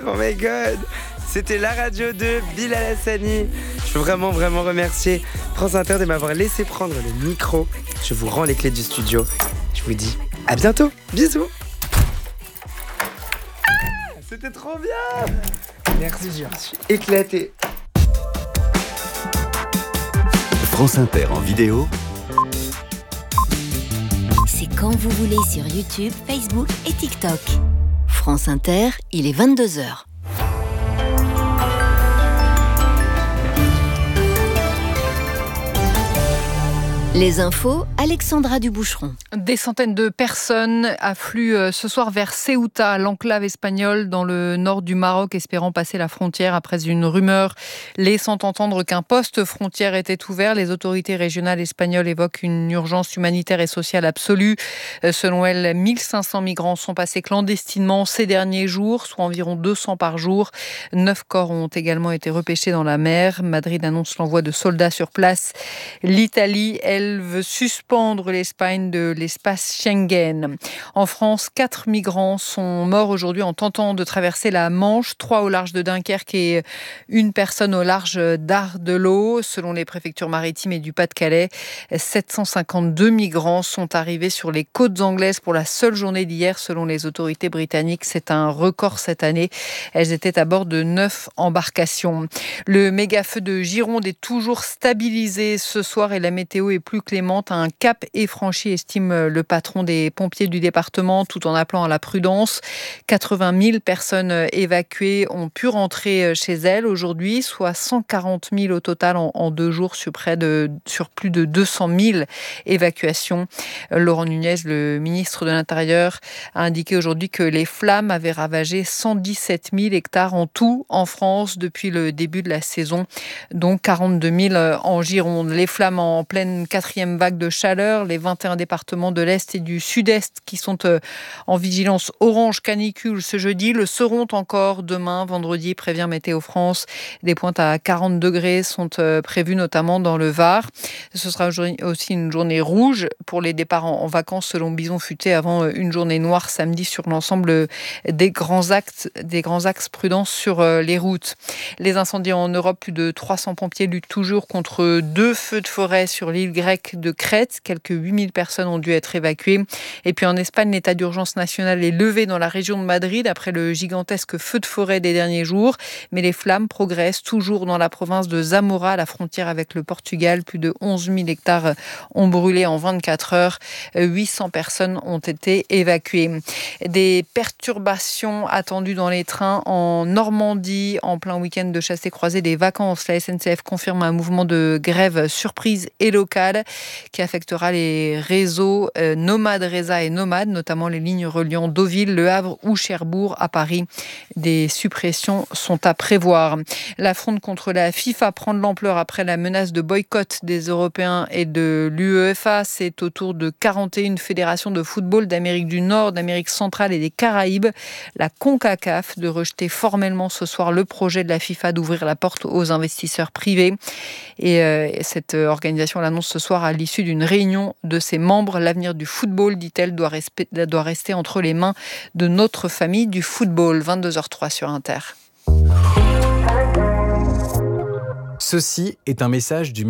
Oh my god. C'était la radio de Bilal Hassani. Je veux vraiment remercier France Inter de m'avoir laissé prendre le micro. Je vous rends les clés du studio. Je vous dis à bientôt. Bisous. C'était trop bien. Merci, je suis éclaté. France Inter en vidéo. C'est quand vous voulez sur YouTube, Facebook et TikTok. France Inter, il est 22h. Les infos, Alexandra Duboucheron. Des centaines de personnes affluent ce soir vers Ceuta, l'enclave espagnole dans le nord du Maroc, espérant passer la frontière après une rumeur laissant entendre qu'un poste frontière était ouvert. Les autorités régionales espagnoles évoquent une urgence humanitaire et sociale absolue. Selon elles, 1500 migrants sont passés clandestinement ces derniers jours, soit environ 200 par jour. 9 corps ont également été repêchés dans la mer. Madrid annonce l'envoi de soldats sur place. L'Italie, elle, veut suspendre l'Espagne de l'espace Schengen. En France, 4 migrants sont morts aujourd'hui en tentant de traverser la Manche, 3 au large de Dunkerque et 1 personne au large d'Ardelot. Selon les préfectures maritimes et du Pas-de-Calais, 752 migrants sont arrivés sur les côtes anglaises pour la seule journée d'hier. Selon les autorités britanniques, c'est un record cette année. Elles étaient à bord de 9 embarcations. Le méga-feu de Gironde est toujours stabilisé ce soir et la météo est plus clémente. Un cap est franchi, estime le patron des pompiers du département, tout en appelant à la prudence. 80 000 personnes évacuées ont pu rentrer chez elles aujourd'hui, soit 140 000 au total en 2 jours sur plus de 200 000 évacuations. Laurent Nunez, le ministre de l'Intérieur, a indiqué aujourd'hui que les flammes avaient ravagé 117 000 hectares en tout en France depuis le début de la saison, dont 42 000 en Gironde. Les flammes en pleine 4e vague de chaleur, les 21 départements de l'Est et du Sud-Est qui sont en vigilance orange canicule ce jeudi le seront encore demain, vendredi, prévient Météo France. Des pointes à 40 degrés sont prévues notamment dans le Var. Ce sera aussi une journée rouge pour les départs en vacances selon Bison Futé, avant une journée noire samedi sur l'ensemble des grands axes prudence sur les routes. Les incendies en Europe, plus de 300 pompiers luttent toujours contre 2 feux de forêt sur l'île grecque de Crète. Quelques 8000 personnes ont dû être évacuées. Et puis en Espagne, l'état d'urgence national est levé dans la région de Madrid après le gigantesque feu de forêt des derniers jours. Mais les flammes progressent toujours dans la province de Zamora, à la frontière avec le Portugal. Plus de 11 000 hectares ont brûlé en 24 heures. 800 personnes ont été évacuées. Des perturbations attendues dans les trains en Normandie en plein week-end de chassé-croisé des vacances. La SNCF confirme un mouvement de grève surprise et locale qui affectera les réseaux Nomade, Reza et Nomade, notamment les lignes reliant Deauville, Le Havre ou Cherbourg à Paris. Des suppressions sont à prévoir. La fronde contre la FIFA prend de l'ampleur après la menace de boycott des Européens et de l'UEFA. C'est au tour de 41 fédérations de football d'Amérique du Nord, d'Amérique centrale et des Caraïbes, la CONCACAF, de rejeter formellement ce soir le projet de la FIFA d'ouvrir la porte aux investisseurs privés. Et cette organisation l'annonce ce soir à l'issue d'une réunion de ses membres. L'avenir du football, dit-elle, doit rester entre les mains de notre famille du football. 22h03 sur Inter. Ceci est un message du